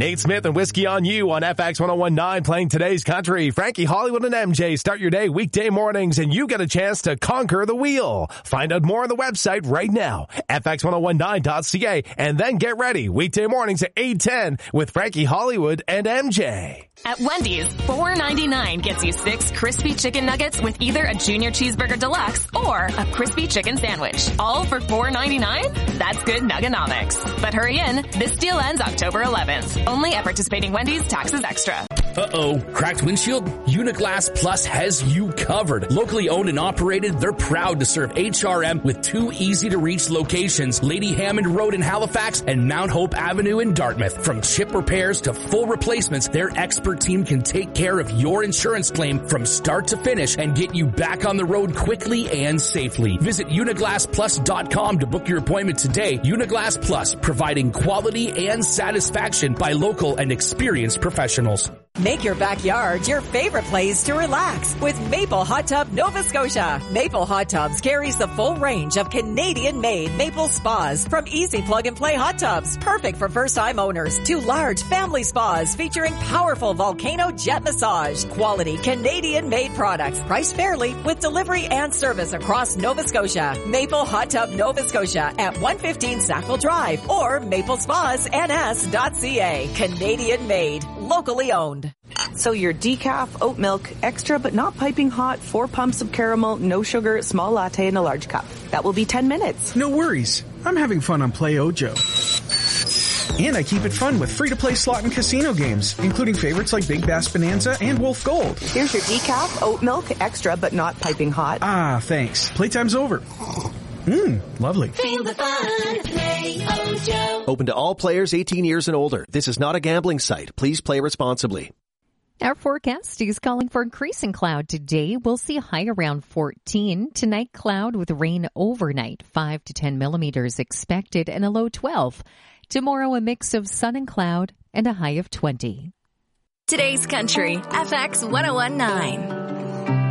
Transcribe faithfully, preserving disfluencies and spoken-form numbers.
Nate Smith and Whiskey on You on F X one oh one point nine playing today's country. Frankie Hollywood and M J start your day weekday mornings and you get a chance to conquer the wheel. Find out more on the website right now, F X one oh one nine dot C A, and then get ready weekday mornings at eight ten with Frankie Hollywood and M J. At Wendy's, four ninety-nine gets you six crispy chicken nuggets with either a Junior Cheeseburger Deluxe or a crispy chicken sandwich. All for four ninety-nine? That's good Nugganomics. But hurry in, this deal ends October eleventh. Only at participating Wendy's, taxes extra. Uh-oh, cracked windshield? Uniglass Plus has you covered. Locally owned and operated, they're proud to serve H R M with two easy-to-reach locations, Lady Hammond Road in Halifax and Mount Hope Avenue in Dartmouth. From chip repairs to full replacements, their expert team can take care of your insurance claim from start to finish and get you back on the road quickly and safely. Visit uniglass plus dot com to book your appointment today. Uniglass Plus, providing quality and satisfaction by local and experienced professionals. Make your backyard your favorite place to relax with Maple Hot Tub Nova Scotia. Maple Hot Tubs carries the full range of Canadian-made maple spas, from easy plug-and-play hot tubs, perfect for first-time owners, to large family spas featuring powerful volcano jet massage. Quality Canadian-made products, priced fairly with delivery and service across Nova Scotia. Maple Hot Tub Nova Scotia at one fifteen Sackville Drive or maple spas n s dot c a. Canadian-made, locally owned. So your decaf, oat milk, extra but not piping hot, four pumps of caramel, no sugar, small latte in a large cup. That will be ten minutes. No worries. I'm having fun on Play Ojo. And I keep it fun with free-to-play slot and casino games, including favorites like Big Bass Bonanza and Wolf Gold. Here's your decaf, oat milk, extra but not piping hot. Ah, thanks. Playtime's over. Mmm, lovely. Feel the fun. Play Ojo. Open to all players eighteen years and older. This is not a gambling site. Please play responsibly. Our forecast is calling for increasing cloud today. We'll see a high around fourteen. Tonight, cloud with rain overnight, five to ten millimeters expected, and a low twelve. Tomorrow, a mix of sun and cloud and a high of twenty. Today's country, F X one oh one point nine.